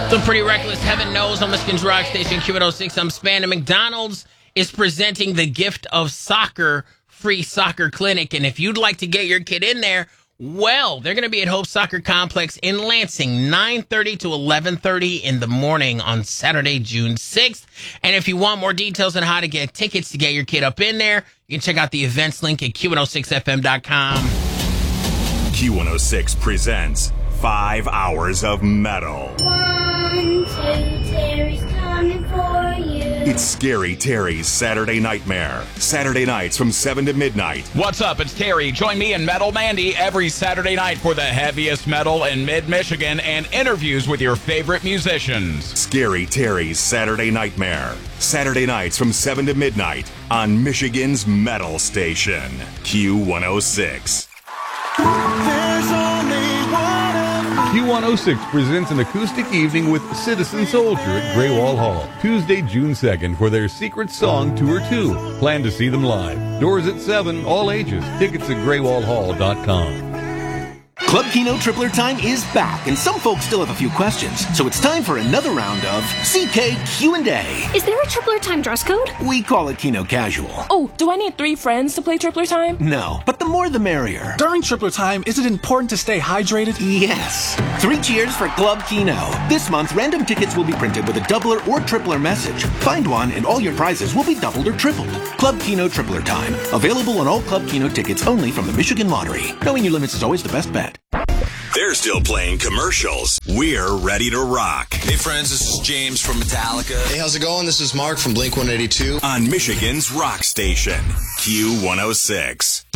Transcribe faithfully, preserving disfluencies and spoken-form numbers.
So Pretty Reckless, Heaven Knows on Michigan's Rock Station Q one oh six. I'm Span, and McDonald's is presenting the Gift of Soccer free soccer clinic. And if you'd like to get your kid in there, well, they're going to be at Hope Soccer Complex in Lansing, nine thirty to eleven thirty in the morning on Saturday, June sixth. And if you want more details on how to get tickets to get your kid up in there, you can check out the events link at Q one oh six F M dot com. Q one oh six presents Five Hours of Metal. One, two, Terry's coming for you. It's Scary Terry's Saturday Nightmare. Saturday nights from seven to midnight. What's up? It's Terry. Join me and Metal Mandy every Saturday night for the heaviest metal in mid-Michigan and interviews with your favorite musicians. Scary Terry's Saturday Nightmare. Saturday nights from seven to midnight on Michigan's Metal Station. Q one oh six. Q one oh six presents an acoustic evening with Citizen Soldier at Grey Wall Hall, Tuesday, June second, for their Secret Song Tour two. Plan to see them live. Doors at seven, all ages. Tickets at grey wall hall dot com. Club Kino Tripler time is back, and some folks still have a few questions, so it's time for another round of C K Q and A. Is there a Tripler time dress code? We call it Kino Casual. Oh, do I need three friends to play Tripler time? No, but the more the merrier. During Tripler time, is it important to stay hydrated? Yes. Three cheers for Club Kino. This month, random tickets will be printed with a doubler or tripler message. Find one, and all your prizes will be doubled or tripled. Club Kino Tripler time. Available on all Club Kino tickets only from the Michigan Lottery. Knowing your limits is always the best bet. They're still playing commercials. We're ready to rock. Hey friends, this is James from Metallica. Hey, how's it going? This is Mark from Blink one eighty-two. On Michigan's Rock Station, Q one oh six.